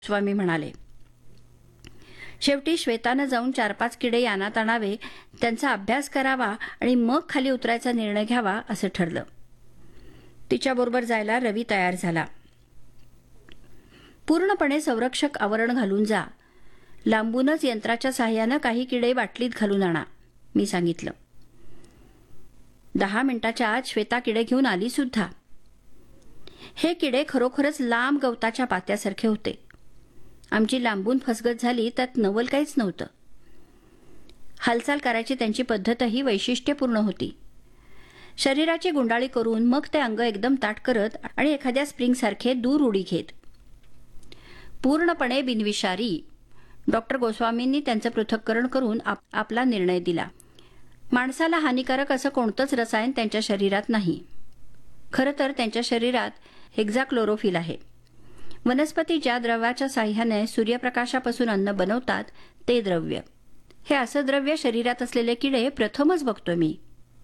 स्वामी म्हणाले. शेवटी श्वेतानं जाऊन 4-5 किडे यानात आणावे, त्यांचा अभ्यास करावा आणि मग खाली उतरायचा निर्णय घ्यावा असं ठरलं. तिच्याबरोबर जायला रवी तयार झाला. पूर्णपणे संरक्षक आवरण घालून जा. लांबूनच यंत्राच्या साहाय्यानं काही किडे बाटलीत घालून आणा, मी सांगितलं. 10 मिनिटाच्या आत श्वेता किडे घेऊन आली सुद्धा. हे किडे खरोखरच लांब गवताच्या पात्यासारखे होते. आमची लांबून फसगत झाली, त्यात नवल काहीच नव्हतं. हालचाल करायची त्यांची पद्धतही वैशिष्ट्यपूर्ण होती. शरीराची गुंडाळी करून मग ते अंग एकदम ताठ करत आणि एखाद्या स्प्रिंगसारखे दूर उडी घेत. पूर्णपणे बिनविषारी. डॉक्टर गोस्वामींनी त्यांचं पृथक्करण करून आपला निर्णय दिला. माणसाला हानिकारक असं कोणतंच रसायन त्यांच्या शरीरात नाही. खरं तर त्यांच्या शरीरात हेक्साक्लोरोफिल आहे. वनस्पती ज्या द्रव्याच्या साह्याने सूर्यप्रकाशापासून अन्न बनवतात ते द्रव्य. हे असं द्रव्य शरीरात असलेले किडे प्रथमच बघतोय मी.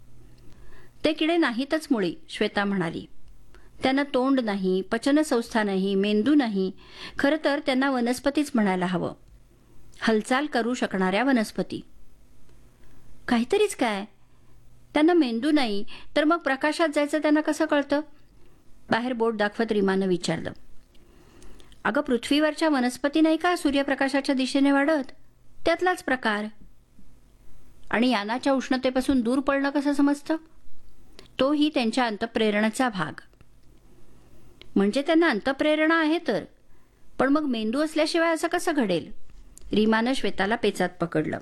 ते किडे नाहीतच मुळी, श्वेता म्हणाली. त्यांना तोंड नाही, पचनसंस्था नाही, मेंदू नाही. खरं तर त्यांना वनस्पतीच म्हणायला हवं. हालचाल करू शकणाऱ्या वनस्पती. काहीतरीच काय. त्यांना मेंदू नाही तर मग प्रकाशात जायचं त्यांना कसं कळतं? बाहेर बोट दाखवत रीमानं विचारलं. अगं, पृथ्वीवरच्या वनस्पती नाही का सूर्यप्रकाशाच्या दिशेने वाढत? त्यातलाच प्रकार. आणि यानाच्या उष्णतेपासून दूर पडणं कसं समजतं? तोही त्यांच्या अंतःप्रेरणेचा भाग. म्हणजे त्यांना अंतःप्रेरणा आहे तर, पण मग मेंदू असल्याशिवाय असं कसं घडेल? रीमानं श्वेताला पेचात पकडलं.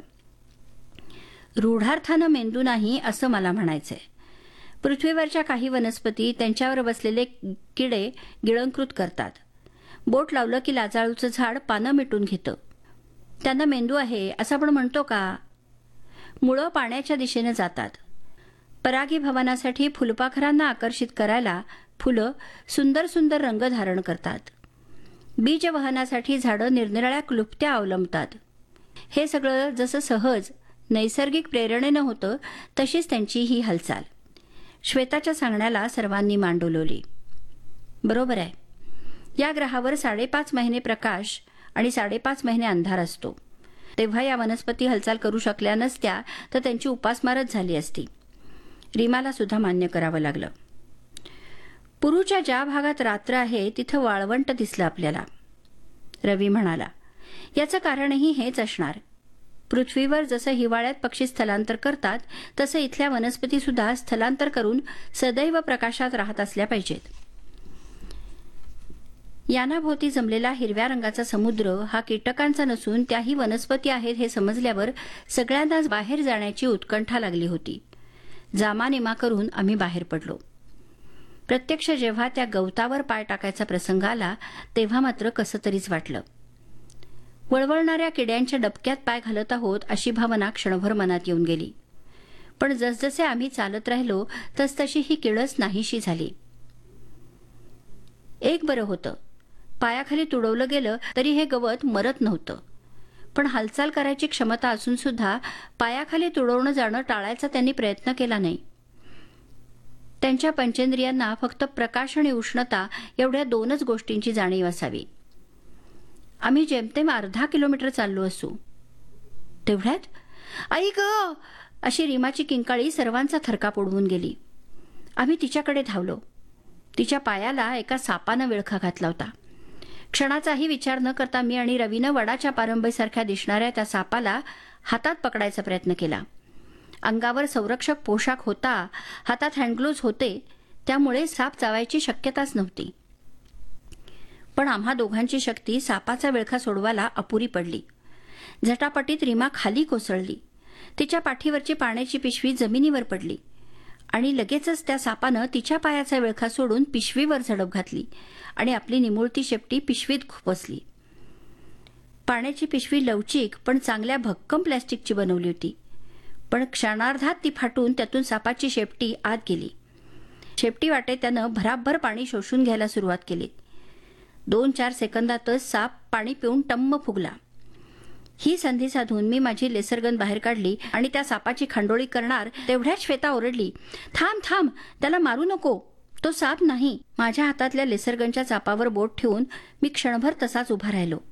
रूढार्थानं मेंदू नाही असं मला म्हणायचंय. पृथ्वीवरच्या काही वनस्पती त्यांच्यावर बसलेले किडे गिळंकृत करतात. बोट लावलं की लाजाळूचं झाड पानं मिटून घेतं. त्यांना मेंदू आहे असं आपण म्हणतो का? मुळं पाण्याच्या दिशेने जातात. परागीभवनासाठी फुलपाखरांना आकर्षित करायला फुलं सुंदर सुंदर रंग धारण करतात. बीजवहनासाठी झाडं निरनिराळ्या क्लुप्त्या अवलंबतात. हे सगळं जसं सहज नैसर्गिक प्रेरणेनं होतं तशीच त्यांची ही हालचाल. श्वेताच्या सांगण्याला सर्वांनी मान डोलवली. बरोबर आहे. या ग्रहावर 5.5 महिने प्रकाश आणि 5.5 महिने अंधार असतो. तेव्हा या वनस्पती हालचाल करू शकल्या नसत्या तर त्यांची उपासमारच झाली असती. रीमाला सुद्धा मान्य करावं लागलं. पुरूच्या ज्या भागात रात्र आहे तिथं वाळवंट दिसलं आपल्याला, रवी म्हणाला. याचं कारणही हेच असणार. पृथ्वीवर जसं हिवाळ्यात पक्षी स्थलांतर करतात तसं इथल्या वनस्पती सुद्धा स्थलांतर करून सदैव प्रकाशात राहत असल्या पाहिजेत. यानाभोवती जमलेला हिरव्या रंगाचा समुद्र हा कीटकांचा नसून त्याही वनस्पती आहेत हे समजल्यावर सगळ्यांनाच बाहेर जाण्याची उत्कंठा लागली होती. जामानिमा करून आम्ही बाहेर पडलो. प्रत्यक्ष जेव्हा त्या गवतावर पाय टाकायचा प्रसंग आला तेव्हा मात्र कसं तरीच वाटलं. वळवळणाऱ्या किड्यांच्या डबक्यात पाय घालत आहोत अशी भावना क्षणभर मनात येऊन गेली. पण जसजसे आम्ही चालत राहिलो तसतशी ही किळस नाहीशी झाली. एक बरं होतं, पायाखाली तुडवलं गेलं तरी हे गवत मरत नव्हतं. पण हालचाल करायची क्षमता असून सुद्धा पायाखाली तुडवणं जाणं टाळायचा त्यांनी प्रयत्न केला नाही. त्यांच्या पंचेंद्रियांना फक्त प्रकाश आणि उष्णता एवढ्या 2च गोष्टींची जाणीव असावी. आम्ही जेमतेम अर्धा किलोमीटर चाललो असू. तेवढ्यात आई ग, अशी रीमाची किंकाळी सर्वांचा थरकाप उडवून गेली. आम्ही तिच्याकडे धावलो. तिच्या पायाला एका सापानं विळखा घातला होता. क्षणाचाही विचार न करता मी आणि रवीनं वडाच्या पारंबईसारख्या दिसणाऱ्या त्या सापाला हातात पकडायचा प्रयत्न केला. अंगावर संरक्षक पोशाख होता, हातात हँडग्लोव्ज होते, त्यामुळे साप चावायची शक्यताच नव्हती. पण आम्हा दोघांची शक्ती सापाचा विळखा सोडवायला अपुरी पडली. झटापटीत रीमा खाली कोसळली. तिच्या पाठीवरची पाण्याची पिशवी जमिनीवर पडली आणि लगेचच त्या सापानं तिच्या पायाचा विळखा सोडून पिशवीवर झडप घातली आणि आपली निमुळती शेपटी पिशवीत खुपसली. पाण्याची पिशवी लवचिक पण चांगल्या भक्कम प्लॅस्टिकची बनवली होती. पण क्षणार्धात ती फाटून त्यातून सापाची शेपटी आत गेली. शेपटी वाटे त्यानं भराभर पाणी शोषून घ्यायला सुरुवात केली. 2-4 सेकंदातच साप पाणी पिऊन टम्म फुगला. ही संधी साधून मी माझी लेसरगन बाहेर काढली आणि त्या सापाची खंडोळी करणार तेवढ्याच श्वेता ओरडली, थांब थांब, त्याला मारू नको, तो साप नाही. माझ्या हातातल्या लेसरगनच्या चापावर बोट ठेवून मी क्षणभर तसाच उभा राहिलो.